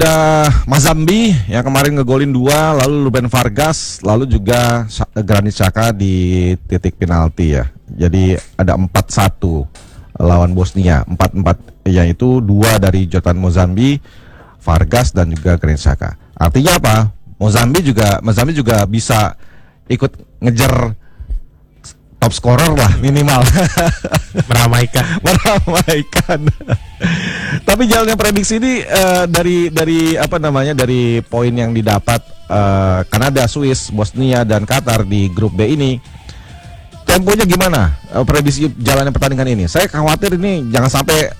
Mazambi yang kemarin ngegolin 2, lalu Ruben Vargas, lalu juga Granit Xhaka di titik penalti ya. Jadi ada 4-1 lawan Bosnia. 4-4 yaitu 2 dari Zlatan Mazambi, Vargas dan juga Granit Xhaka. Artinya apa? Mazambi juga bisa ikut ngejar top scorer lah minimal. Meramaikan. Tapi jalannya prediksi ini dari apa namanya, dari poin yang didapat Kanada, Swiss, Bosnia dan Qatar di grup B ini, temponya gimana? Prediksi jalannya pertandingan ini. Saya khawatir ini jangan sampai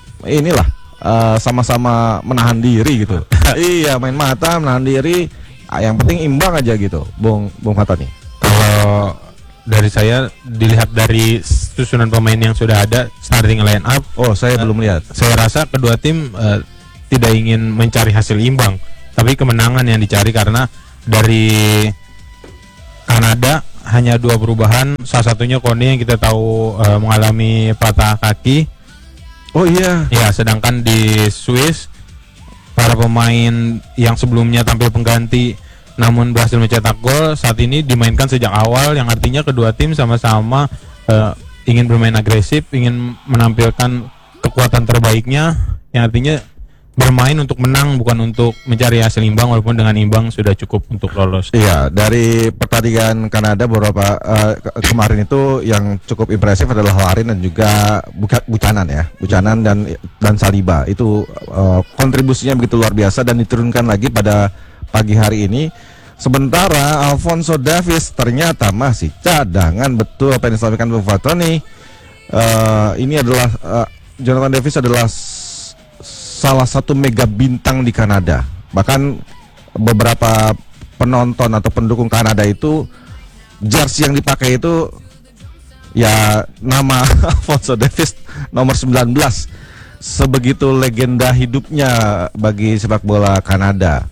sama-sama menahan diri gitu. Iya, main mata, menahan diri. Yang penting imbang aja gitu, Bung Hatta nih. Kalau dari saya, dilihat dari susunan pemain yang sudah ada, starting line up, saya belum lihat. Saya rasa kedua tim tidak ingin mencari hasil imbang, tapi kemenangan yang dicari, karena dari Kanada hanya 2 perubahan, salah satunya Kone yang kita tahu mengalami patah kaki. Oh iya. Ya, sedangkan di Swiss para pemain yang sebelumnya tampil pengganti namun berhasil mencetak gol saat ini dimainkan sejak awal, yang artinya kedua tim sama-sama ingin bermain agresif, ingin menampilkan kekuatan terbaiknya, yang artinya bermain untuk menang bukan untuk mencari hasil imbang, walaupun dengan imbang sudah cukup untuk lolos. Iya, dari pertandingan Kanada beberapa kemarin itu yang cukup impresif adalah Larin dan juga Buchanan dan Saliba. Itu kontribusinya begitu luar biasa dan diturunkan lagi pada pagi hari ini. Sementara Alphonso Davies ternyata masih cadangan. Betul apa yang disampaikan Bung Fatoni. Ini adalah Jonathan Davies adalah salah satu mega bintang di Kanada. Bahkan beberapa penonton atau pendukung Kanada itu, jersey yang dipakai itu ya nama Alphonso Davies nomor 19. Sebegitu legenda hidupnya bagi sepak bola Kanada.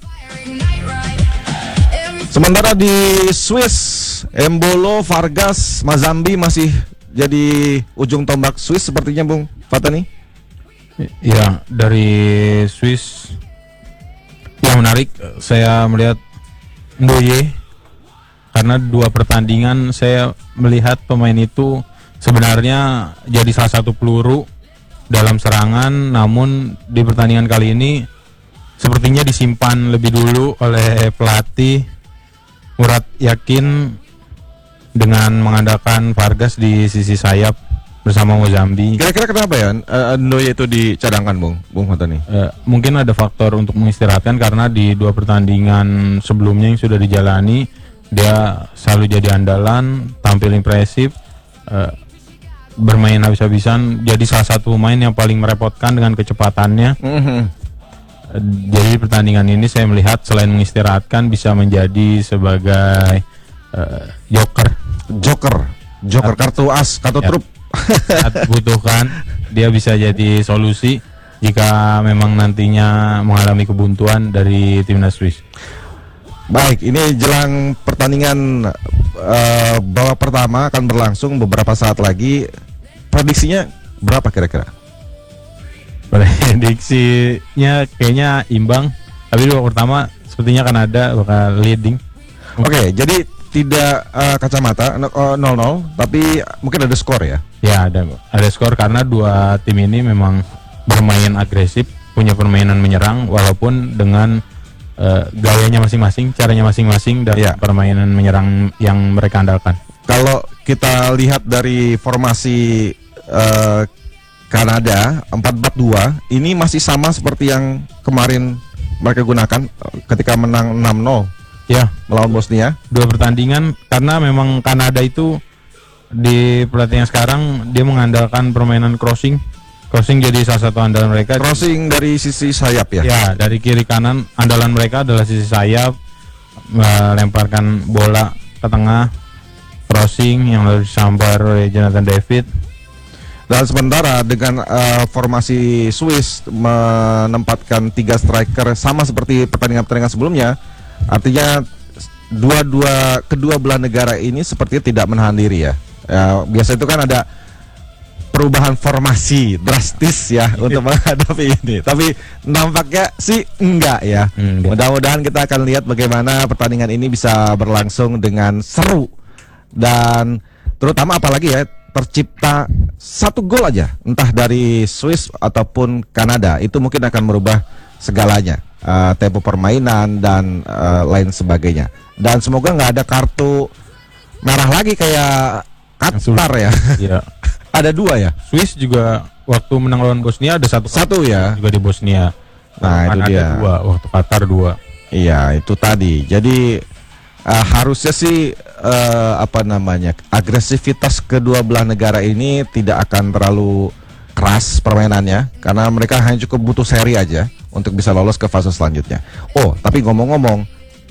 Sementara di Swiss, Embolo, Vargas, Mazambi masih jadi ujung tombak Swiss sepertinya, Bung Fatani. Ya, dari Swiss yang menarik saya melihat Ndoye, karena 2 pertandingan saya melihat pemain itu sebenarnya jadi salah satu peluru dalam serangan, namun di pertandingan kali ini sepertinya disimpan lebih dulu oleh pelatih Murat Yakin dengan mengandalkan Vargas di sisi sayap bersama Mazambi. Kira-kira kenapa ya Ndoye itu dicadangkan, Bung Fatani? Mungkin ada faktor untuk mengistirahatkan, karena di 2 pertandingan sebelumnya yang sudah dijalani dia selalu jadi andalan, tampil impresif, bermain habis-habisan, jadi salah satu pemain yang paling merepotkan dengan kecepatannya. Jadi pertandingan ini saya melihat selain mengistirahatkan bisa menjadi sebagai joker kartu as, kartu truf. Saat butuhkan dia bisa jadi solusi jika memang nantinya mengalami kebuntuan dari timnas Swiss. Baik, ini jelang pertandingan babak pertama akan berlangsung beberapa saat lagi. Prediksinya berapa kira-kira? Prediksinya kayaknya imbang, tapi babak pertama sepertinya Kanada bakal leading. Oke, jadi tidak kacamata 0-0, tapi mungkin ada skor ya? Ya, ada skor, karena 2 tim ini memang bermain agresif, punya permainan menyerang, walaupun dengan gayanya masing-masing, caranya masing-masing, dan permainan menyerang yang mereka andalkan. Kalau kita lihat dari formasi Kanada 4-4-2, ini masih sama seperti yang kemarin mereka gunakan ketika menang 6-0 ya melawan Bosnia. 2 pertandingan, karena memang Kanada itu di pertandingan sekarang dia mengandalkan permainan crossing jadi salah satu andalan mereka. Crossing dari sisi sayap ya? Ya, dari kiri kanan andalan mereka adalah sisi sayap, melemparkan bola ke tengah, crossing yang lalu disambar oleh Jonathan David. Dan sementara dengan formasi Swiss menempatkan 3 striker sama seperti pertandingan-pertandingan sebelumnya, artinya kedua belah negara ini sepertinya tidak menahan diri ya. Biasa itu kan ada perubahan formasi drastis ya untuk menghadapi ini. Tapi nampaknya sih enggak ya. Mudah-mudahan kita akan lihat bagaimana pertandingan ini bisa berlangsung dengan seru dan terutama apalagi ya tercipta satu gol aja entah dari Swiss ataupun Kanada itu mungkin akan merubah segalanya, tempo permainan dan lain sebagainya. Dan semoga nggak ada kartu merah lagi kayak Qatar ya. Iya. Ada 2 ya. Swiss juga waktu menang lawan Bosnia ada satu ya. juga di Bosnia. Nah, itu dia. Ada 2 waktu Qatar 2. Iya, itu tadi. Jadi harusnya sih agresivitas kedua belah negara ini tidak akan terlalu keras permainannya karena mereka hanya cukup butuh seri aja untuk bisa lolos ke fase selanjutnya. Oh, tapi ngomong-ngomong,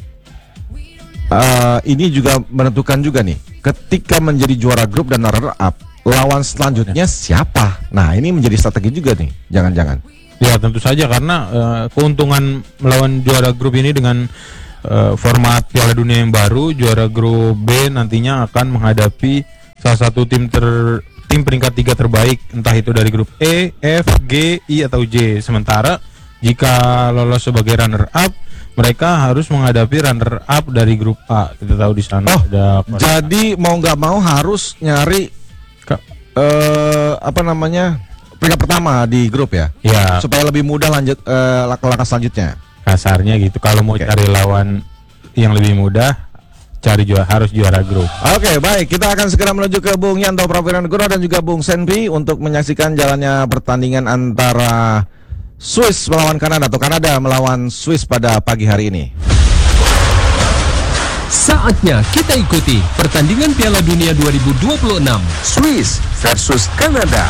ini juga menentukan juga nih, ketika menjadi juara grup dan runner up, lawan selanjutnya siapa? Nah, ini menjadi strategi juga nih, jangan-jangan. Ya tentu saja karena keuntungan melawan juara grup ini dengan format Piala Dunia yang baru, juara grup B nantinya akan menghadapi salah satu tim peringkat 3 terbaik, entah itu dari grup E, F, G, I atau J. Sementara jika lolos sebagai runner up, mereka harus menghadapi runner up dari grup A. Kita tahu di sana ada jadi mau nggak mau harus nyari peringkat pertama di grup ya. Ya, Supaya lebih mudah lanjut langkah selanjutnya. kasarnya gitu. Kalau mau cari lawan yang lebih mudah, harus juara grup. Oke, baik. Kita akan segera menuju ke Bung Yanto Prawiranegoro dan juga Bung Senpi untuk menyaksikan jalannya pertandingan antara Swiss melawan Kanada atau Kanada melawan Swiss pada pagi hari ini. Saatnya kita ikuti pertandingan Piala Dunia 2026 Swiss versus Kanada.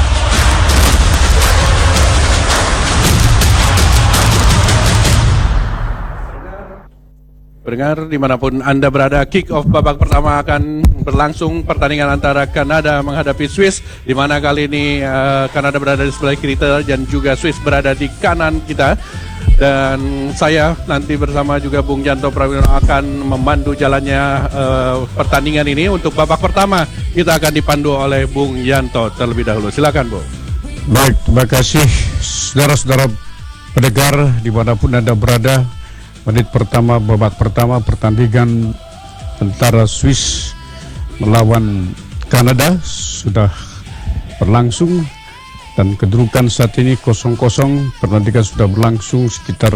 Pendengar dimanapun Anda berada, kick off babak pertama akan berlangsung pertandingan antara Kanada menghadapi Swiss, di mana kali ini Kanada berada di sebelah kiri kita dan juga Swiss berada di kanan kita. Dan saya nanti bersama juga Bung Yanto Prawiranegoro akan memandu jalannya pertandingan ini. Untuk babak pertama kita akan dipandu oleh Bung Yanto terlebih dahulu. Silakan, Bung. Baik, terima kasih saudara-saudara pendengar dimanapun Anda berada. Menit pertama, babak pertama pertandingan antara Swiss melawan Kanada sudah berlangsung dan kedudukan saat ini 0-0. Pertandingan sudah berlangsung sekitar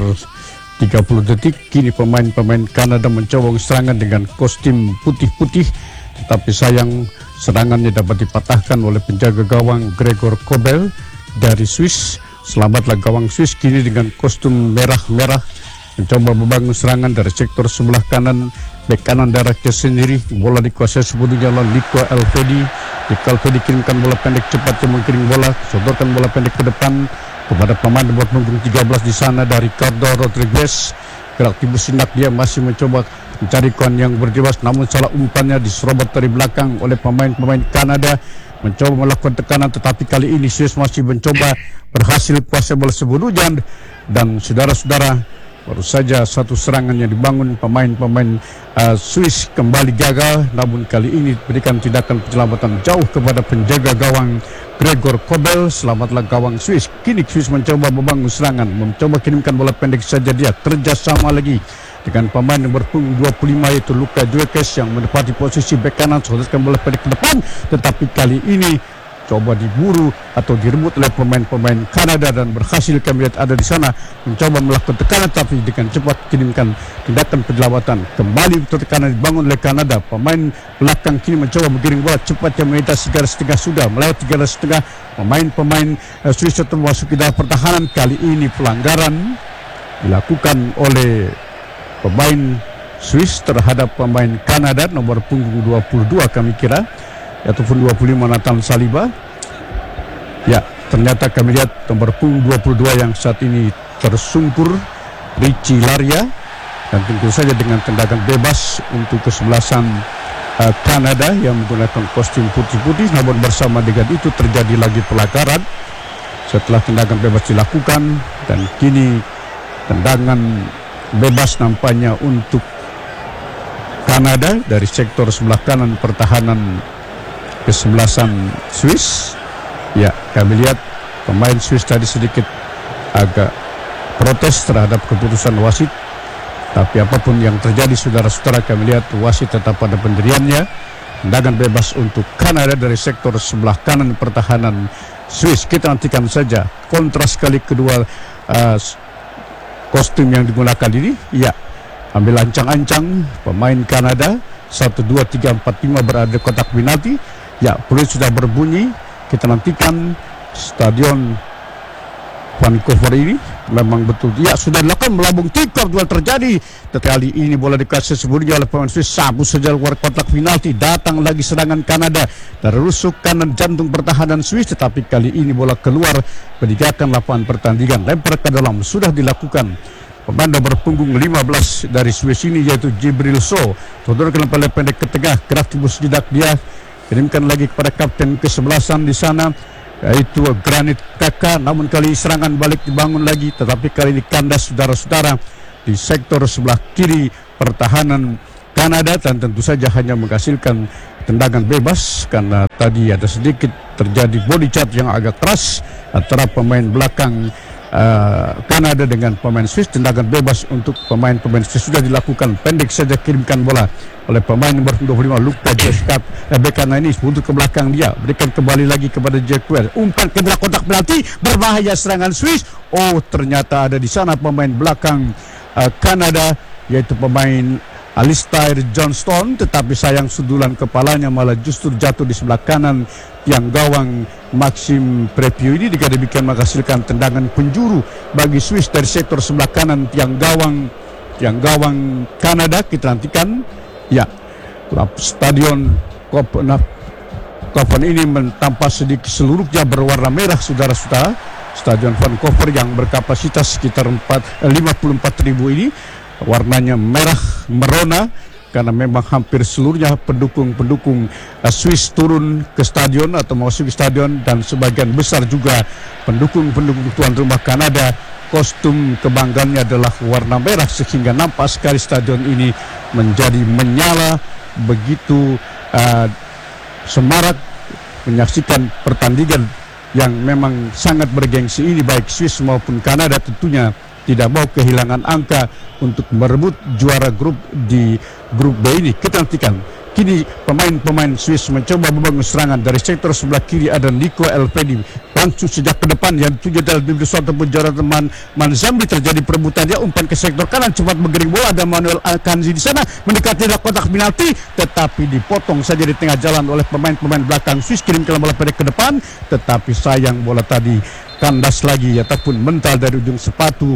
30 detik. Kini pemain-pemain Kanada mencoba serangan dengan kostum putih-putih, tetapi sayang serangannya dapat dipatahkan oleh penjaga gawang Gregor Kobel dari Swiss. Selamatlah gawang Swiss kini dengan kostum merah-merah mencoba membangun serangan dari sektor sebelah kanan, bek kanan daratnya sendiri. Bola dikuasai sebelumnya oleh Nico Elvedi. Nico Elvedi kirimkan bola pendek cepat, mengkirim bola, sodorkan bola pendek ke depan kepada pemain nomor punggung 13 di sana dari Ricardo Rodriguez. Gerak tibu sinak, dia masih mencoba mencari kawan yang berjelas, namun salah umpannya diserobot dari belakang oleh pemain-pemain Kanada. Mencoba melakukan tekanan, tetapi kali ini Swiss masih mencoba berhasil kuasai bola sebelumnya. Dan saudara-saudara, baru saja satu serangan yang dibangun pemain-pemain Swiss kembali gagal, namun kali ini berikan tindakan penyelamatan jauh kepada penjaga gawang Gregor Kobel. Selamatlah gawang Swiss. Kini Swiss mencoba membangun serangan, mencoba kirimkan bola pendek saja, dia kerjasama lagi dengan pemain nomor punggung 25 yaitu Luka Juekes yang menempati posisi bek kanan, sodorkan bola pendek ke depan, tetapi kali ini coba diburu atau direbut oleh pemain-pemain Kanada dan berhasil kami lihat ada di sana mencoba melakukan tekanan, tapi dengan cepat kirimkan tindakan penyelamatan. Kembali tekanan dibangun oleh Kanada. Pemain belakang kini mencoba menggiring bola cepat yang melintasi garis tengah, sudah melewati garis tengah. Pemain-pemain Swiss termasuk dalam pertahanan. Kali ini pelanggaran dilakukan oleh pemain Swiss terhadap pemain Kanada nomor punggung 22 kami kira, ataupun 25 Nathan Saliba. Ya, ternyata kami lihat nomor punggung 22 yang saat ini tersungkur, Richie Laria, dan tentu saja dengan tendangan bebas untuk kesebelasan Kanada yang menggunakan kostum putih-putih. Namun bersama dengan itu terjadi lagi pelanggaran setelah tendangan bebas dilakukan, dan kini tendangan bebas nampaknya untuk Kanada dari sektor sebelah kanan pertahanan kesebelasan Swiss. Ya, kami lihat pemain Swiss tadi sedikit agak protes terhadap keputusan wasit. Tapi apapun yang terjadi, saudara-saudara, kami lihat wasit tetap pada pendiriannya. Tendangan bebas untuk Kanada dari sektor sebelah kanan pertahanan Swiss. Kita nantikan saja kontras kali kedua kostum yang digunakan ini. Ya, ambil ancang-ancang pemain Kanada. 1, 2, 3, 4, 5 berada di kotak penalti. Ya, peluit sudah berbunyi. Kita nantikan stadion Vancouver ini memang betul. Ya, sudah dilakukan melambung kick-off, duel terjadi. Kali ini bola dikasih sebelumnya oleh pemain Swiss, sabu saja luar kotak penalti. Datang lagi serangan Kanada dari rusuk kanan jantung pertahanan Swiss, tetapi kali ini bola keluar meninggalkan lapangan pertandingan. Lempar ke dalam sudah dilakukan. Pemain nomor punggung 15 dari Swiss ini yaitu Jibril So. Sodorkan lempar pendek ke tengah, gerak tembus jedak dia. Kirimkan lagi kepada kapten ke-11 di sana, yaitu Granit Xhaka. Namun kali serangan balik dibangun lagi, tetapi kali ini kandas, saudara-saudara, di sektor sebelah kiri pertahanan Kanada, dan tentu saja hanya menghasilkan tendangan bebas karena tadi ada sedikit terjadi body charge yang agak keras antara pemain belakang Kanada dengan pemain Swiss. Tendangan bebas untuk pemain Swiss sudah dilakukan, pendek saja kirimkan bola oleh pemain nomor 25 Luka Jeskap. Bekana ini untuk ke belakang dia, berikan kembali lagi kepada Jacques, umpan ke dalam kotak penalti, berbahaya serangan Swiss. Oh, ternyata ada di sana pemain belakang Kanada, yaitu pemain Alistair Johnston, tetapi sayang sundulan kepalanya malah justru jatuh di sebelah kanan tiang gawang Maxim Preview ini. Demikian menghasilkan tendangan penjuru bagi Swiss dari sektor sebelah kanan tiang gawang Kanada. Kita nantikan. Ya, stadion Kopen ini tampak sedikit seluruhnya berwarna merah, saudara-saudara. Stadion Vancouver yang berkapasitas sekitar 54.000 ini warnanya merah merona karena memang hampir seluruhnya pendukung Swiss turun ke stadion atau masuk ke stadion, dan sebagian besar juga pendukung tuan rumah Kanada kostum kebanggaannya adalah warna merah, sehingga nampak sekali stadion ini menjadi menyala begitu semarak menyaksikan pertandingan yang memang sangat bergengsi ini. Baik Swiss maupun Kanada tentunya tidak mau kehilangan angka untuk merebut juara grup di grup B ini. Kita nantikan. Kini pemain Swiss mencoba membangun serangan dari sektor sebelah kiri. Ada Nico Elvedi langsung sejak ke depan yang tujuh dalam tim ataupun teman Manzambi. Terjadi perebutan, dia umpan ke sektor kanan, cepat menggiring bola. Ada Manuel Akanji di sana mendekati kotak penalti, tetapi dipotong saja di tengah jalan oleh pemain belakang Swiss. Kirimkan bola pendek ke depan, tetapi sayang bola tadi kandas lagi ataupun mental dari ujung sepatu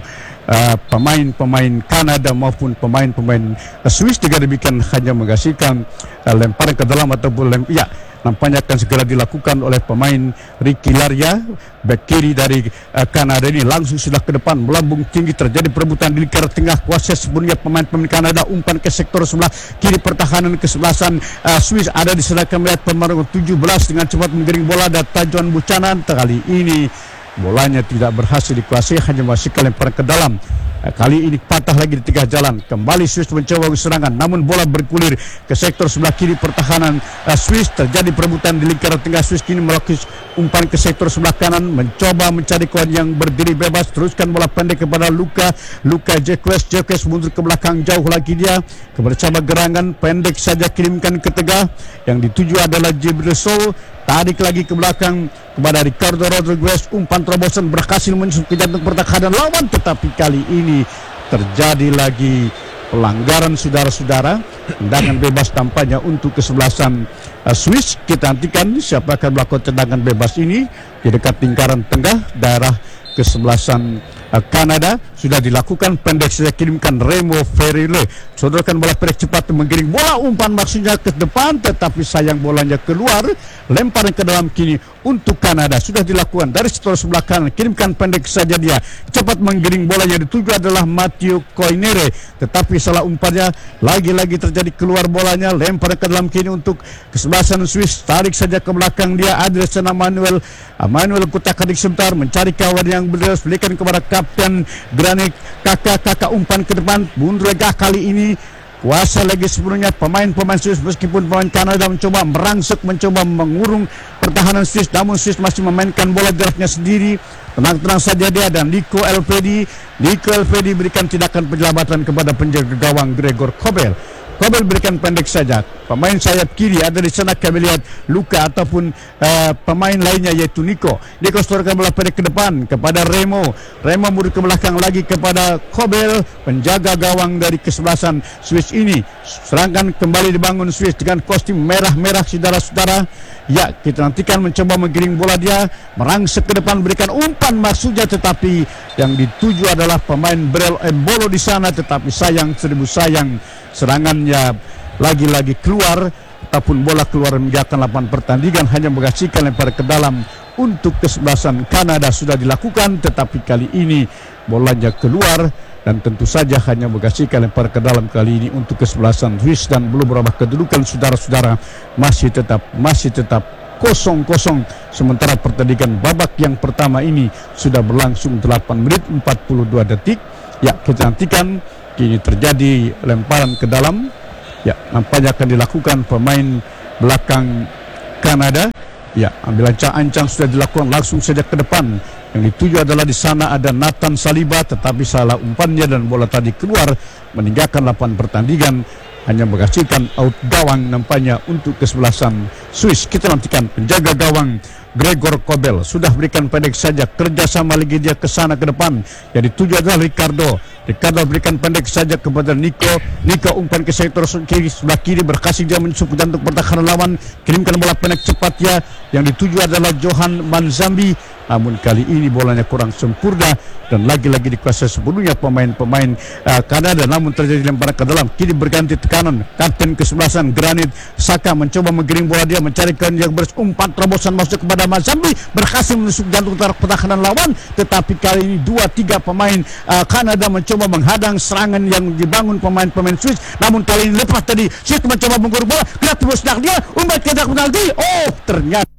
pemain Kanada maupun pemain Swiss. Juga demikian hanya menghasilkan lemparan ke dalam ataupun nampaknya akan segera dilakukan oleh pemain Ricky Laria, bek kiri dari Kanada ini. Langsung sudah ke depan, melambung tinggi, terjadi perebutan di lingkar tengah kuasa sebelumnya pemain Kanada. Umpan ke sektor sebelah kiri pertahanan kesebelasan Swiss, ada di sana melihat pemain 17 dengan cepat menggiring bola. Ada Tajuan Buchanan, kali ini bolanya tidak berhasil dikuasai, hanya masih lemparan ke dalam. Kali ini patah lagi di tengah jalan. Kembali Swiss mencoba serangan, namun bola bergulir ke sektor sebelah kiri pertahanan Swiss. Terjadi perebutan di lingkaran tengah Swiss. Kini melakukan umpan ke sektor sebelah kanan, mencoba mencari kawan yang berdiri bebas. Teruskan bola pendek kepada Luka Jacques mundur ke belakang jauh lagi dia bersama gerangan pendek saja, kirimkan ke tengah. Yang dituju adalah Jibril So, tarik lagi ke belakang kepada Ricardo Rodriguez. Umpan terobosan berhasil menyusup ke jantung pertahanan lawan, tetapi kali ini terjadi lagi pelanggaran, saudara-saudara. Tendangan bebas tampaknya untuk kesebelasan Swiss. Kita nantikan siapa akan melakukan tendangan bebas ini di dekat lingkaran tengah daerah kesebelasan Kanada. Sudah dilakukan, pendek saja kirimkan Remo Ferrile. Sodorkan bola pendek cepat menggiring bola, umpan maksudnya ke depan, tetapi sayang bolanya keluar. Lemparan ke dalam kini untuk Kanada sudah dilakukan dari sektor sebelah kanan, kirimkan pendek saja dia, cepat menggiring bola. Yang dituju adalah Mathieu Koinere, tetapi salah umpannya, lagi-lagi terjadi keluar bolanya. Lemparan ke dalam kini untuk kesebelasan Swiss, tarik saja ke belakang dia. Ada sana Manuel kutak-katik sebentar mencari kawan yang berdiri, berikan kepada kapten Granit Xhaka. Umpan ke depan, mundur kali ini kuasa lagi sepenuhnya pemain-pemain Swiss, meskipun pemain Kanada mencoba merangsek, mencoba mengurung pertahanan Swiss, namun Swiss masih memainkan bola jaraknya sendiri. Tenang-tenang saja dia, dan Nico Elvedi berikan tindakan penyelamatan kepada penjaga gawang Gregor Kobel. Kobel berikan pendek saja. Pemain sayap kiri ada di sana, kami lihat Luka ataupun pemain lainnya yaitu Nico. Nico setorkan bola pendek ke depan kepada Remo. Remo mundur ke belakang lagi kepada Kobel, penjaga gawang dari kesebelasan Swiss ini. Serangan kembali dibangun Swiss dengan kostum merah-merah, saudara-saudara. Ya, kita nantikan mencoba menggiring bola dia, merangsek ke depan, berikan umpan maksudnya, tetapi yang dituju adalah pemain Brel Embolo di sana, tetapi sayang, seribu sayang, serangannya lagi-lagi keluar, ataupun bola keluar meninggalkan lapangan pertandingan, hanya menghasilkan lempar ke dalam untuk kesebelasan Kanada sudah dilakukan, tetapi kali ini bolanya keluar dan tentu saja hanya menghasilkan lempar ke dalam kali ini untuk kesebelasan Swiss, dan belum berubah kedudukan, saudara-saudara, masih tetap 0-0, sementara pertandingan babak yang pertama ini sudah berlangsung 8 menit 42 detik. Ya, kita nantikan kini terjadi lemparan ke dalam. Ya, nampaknya akan dilakukan pemain belakang Kanada. Ya, ambil ancang-ancang sudah dilakukan langsung saja ke depan. Yang dituju adalah di sana ada Nathan Saliba, tetapi salah umpannya dan bola tadi keluar meninggalkan lapangan pertandingan, hanya menghasilkan out gawang nampaknya untuk kesebelasan Swiss. Kita nantikan penjaga gawang Gregor Kobel sudah berikan pendek saja, kerjasama lagi dia ke sana ke depan. Yang dituju adalah Ricardo berikan pendek saja kepada Nico umpan ke sektor kiri, sebelah kiri, berhasil dia menusuk jantung pertahanan lawan, kirimkan bola pendek cepat ya. Yang dituju adalah Johan Manzambi, namun kali ini bolanya kurang sempurna dan lagi-lagi dikuasai sepenuhnya pemain-pemain Kanada, namun terjadi lemparan ke dalam. Kini berganti tekanan, kapten kesebelasan Granit Xhaka mencoba menggiring bola dia, mencarikan yang umpan terobosan masuk kepada Manzambi, berhasil menusuk jantung pertahanan lawan, tetapi kali ini 2-3 pemain Kanada mencoba menghadang serangan yang dibangun pemain-pemain Swiss, namun kali ini lepas tadi Swiss mencoba menggurung bola, kena tembus dia, umpan ke penalti. Oh, ternyata